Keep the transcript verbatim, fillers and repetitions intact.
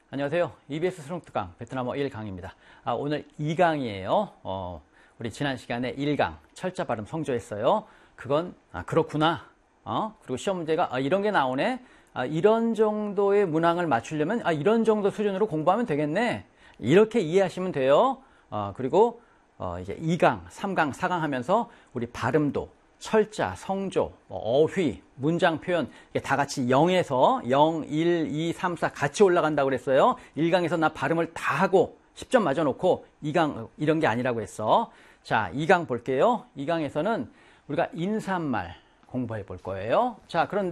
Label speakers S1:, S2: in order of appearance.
S1: 안녕하세요. 이비에스 수능특강 베트남어 일 강입니다. 아, 오늘 이 강이에요. 어, 우리 지난 시간에 일 강 철자 발음 성조했어요. 그건 아, 그렇구나. 어? 그리고 시험 문제가 아, 이런 게 나오네. 아, 이런 정도의 문항을 맞추려면 아, 이런 정도 수준으로 공부하면 되겠네. 이렇게 이해하시면 돼요. 어, 그리고 어, 이제 이 강, 삼 강, 사 강 하면서 우리 발음도 철자, 성조, 뭐 어휘, 문장 표현 이게 다 같이 영에서 영, 일, 이, 삼, 사 같이 올라간다고 그랬어요. 일 강에서 나 발음을 다 하고 십 점 맞아놓고 이 강 이런 게 아니라고 했어. 자, 이 강 볼게요. 이 강에서는 우리가 인사말 공부해 볼 거예요. 자, 그런데